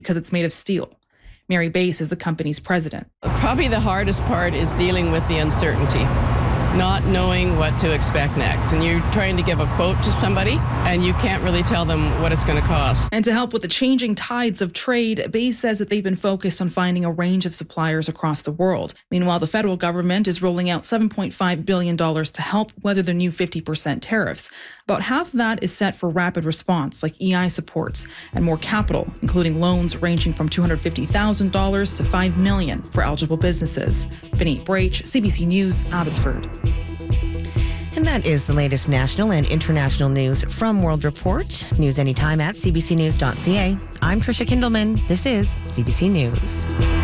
because it's made of steel. Mary Bass is the company's president. Probably the hardest part is dealing with the uncertainty, not knowing what to expect next. And you're trying to give a quote to somebody, and you can't really tell them what it's going to cost. And to help with the changing tides of trade, Bass says that they've been focused on finding a range of suppliers across the world. Meanwhile, the federal government is rolling out $7.5 billion to help weather the new 50% tariffs. About half of that is set for rapid response, like EI supports, and more capital, including loans ranging from $250,000 to $5 million for eligible businesses. Vineet Brach, CBC News, Abbotsford. And that is the latest national and international news from World Report. News anytime at cbcnews.ca. I'm Trisha Kindleman. This is CBC News.